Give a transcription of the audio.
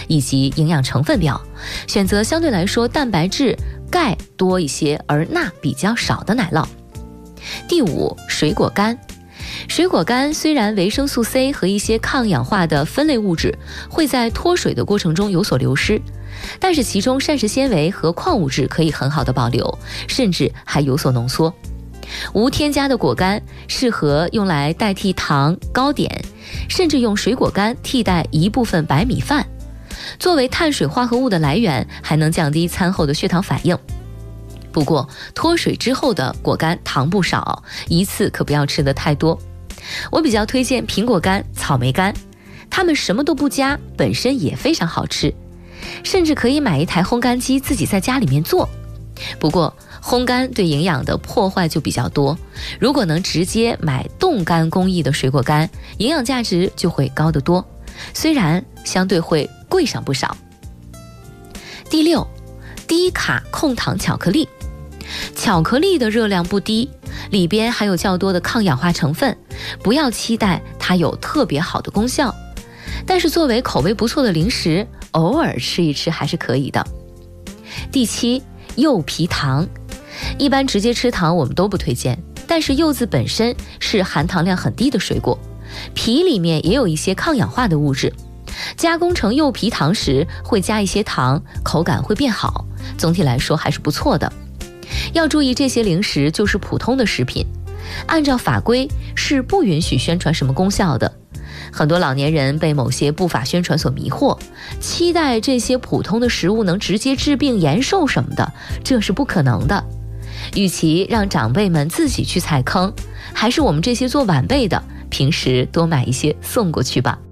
以及营养成分表，选择相对来说蛋白质、钙多一些而钠比较少的奶酪。第5，水果干。水果干虽然维生素 C 和一些抗氧化的酚类物质会在脱水的过程中有所流失，但是其中膳食纤维和矿物质可以很好的保留，甚至还有所浓缩。无添加的果干适合用来代替糖、糕点，甚至用水果干替代一部分白米饭。作为碳水化合物的来源，还能降低餐后的血糖反应。不过脱水之后的果干糖不少，一次可不要吃得太多。我比较推荐苹果干、草莓干，它们什么都不加，本身也非常好吃，甚至可以买一台烘干机自己在家里面做。不过烘干对营养的破坏就比较多，如果能直接买冻干工艺的水果干，营养价值就会高得多，虽然相对会贵上不少。第6，低卡控糖巧克力。巧克力的热量不低，里边还有较多的抗氧化成分，不要期待它有特别好的功效，但是作为口味不错的零食，偶尔吃一吃还是可以的。第7，柚皮糖。一般直接吃糖我们都不推荐，但是柚子本身是含糖量很低的水果，皮里面也有一些抗氧化的物质，加工成柚皮糖时会加一些糖，口感会变好，总体来说还是不错的。要注意，这些零食就是普通的食品，按照法规是不允许宣传什么功效的。很多老年人被某些不法宣传所迷惑，期待这些普通的食物能直接治病延寿什么的，这是不可能的。与其让长辈们自己去踩坑，还是我们这些做晚辈的平时多买一些送过去吧。